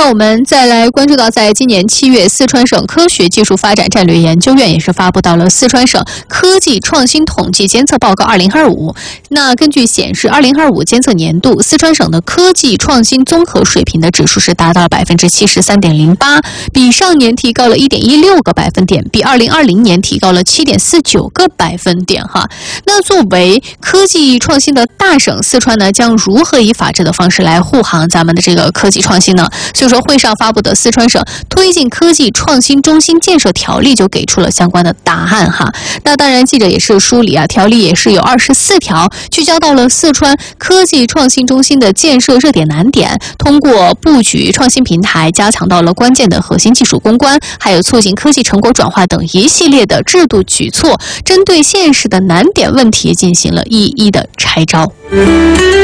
我们再来关注到，在今年7月，四川省科学技术发展战略研究院也是发布到了四川省科技创新统计监测报告2025。那根据显示，2025监测年度四川省的科技创新综合水平的指数是达到了73.08%，比上年提高了1.16个百分点，比2020年提高了7.49个百分点哈。那作为科技创新的大省，四川呢将如何以法治的方式来护航咱们的这个科技创新呢？所以说，会上发布的四川省推进科技创新中心建设条例就给出了相关的答案哈。那当然，记者也是梳理条例也是有24条，聚焦到了四川科技创新中心的建设热点难点，通过布局创新平台，加强到了关键的核心技术攻关，还有促进科技成果转化等一系列的制度举措，针对现实的难点问题进行了一一的拆招。